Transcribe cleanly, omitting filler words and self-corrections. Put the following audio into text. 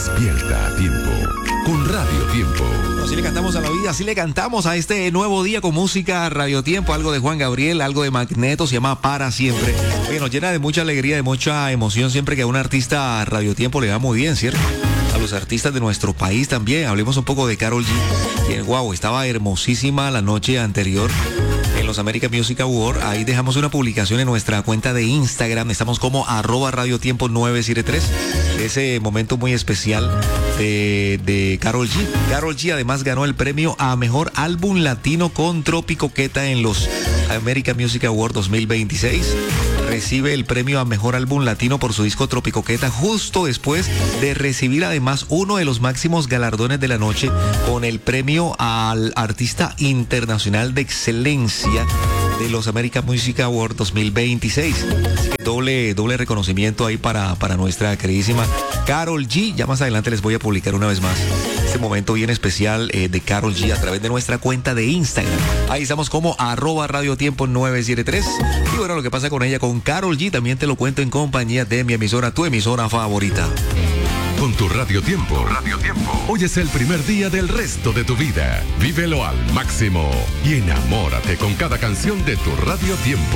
Despierta a tiempo con Radio Tiempo. Así le cantamos a la vida, así le cantamos a este nuevo día con música Radio Tiempo, algo de Juan Gabriel, algo de Magneto, se llama Para Siempre. Oye, nos llena de mucha alegría, de mucha emoción siempre que a un artista Radio Tiempo le va muy bien, ¿cierto? A los artistas de nuestro país también. Hablemos un poco de Karol G, quien, wow, estaba hermosísima la noche anterior en los American Music Awards. Ahí dejamos una publicación en nuestra cuenta de Instagram. Estamos como @radiotiempo 973. Ese momento muy especial de Karol G. Karol G además ganó el premio a Mejor Álbum Latino con Tropicoqueta en los American Music Awards 2026. Recibe el premio a Mejor Álbum Latino por su disco Tropicoqueta justo después de recibir además uno de los máximos galardones de la noche con el premio al Artista Internacional de Excelencia de los American Music Awards 2026. Así que doble reconocimiento ahí para nuestra queridísima Karol G. Ya más adelante les voy a publicar una vez más este momento bien especial de Karol G a través de nuestra cuenta de Instagram. Ahí estamos como @radiotiempo 973. Y bueno, lo que pasa con ella, con Karol G, también te lo cuento en compañía de mi emisora, tu emisora favorita. Con tu Radio Tiempo. Hoy es el primer día del resto de tu vida. Vívelo al máximo y enamórate con cada canción de tu Radio Tiempo.